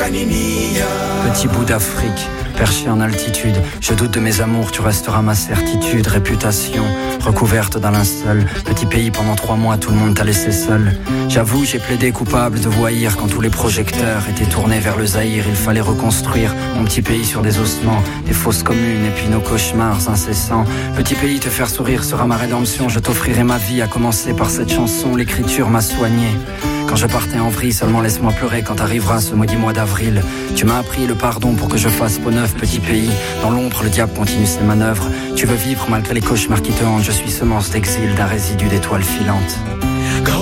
Petit bout d'Afrique, perché en altitude. Je doute de mes amours, tu resteras ma certitude. Réputation, recouverte d'un linceul. Petit pays pendant 3 mois, tout le monde t'a laissé seul. J'avoue, j'ai plaidé coupable de voyir quand tous les projecteurs étaient tournés vers le Zaïre. Il fallait reconstruire mon petit pays sur des ossements, des fosses communes et puis nos cauchemars incessants. Petit pays, te faire sourire sera ma rédemption. Je t'offrirai ma vie, à commencer par cette chanson. L'écriture m'a soigné. Quand je partais en vrille, seulement laisse-moi pleurer quand arrivera ce maudit mois d'avril. Tu m'as appris le pardon pour que je fasse peau neuve, petit pays. Dans l'ombre, le diable continue ses manœuvres. Tu veux vivre malgré les cauchemars qui te hantent. Je suis semence d'exil d'un résidu d'étoiles filantes.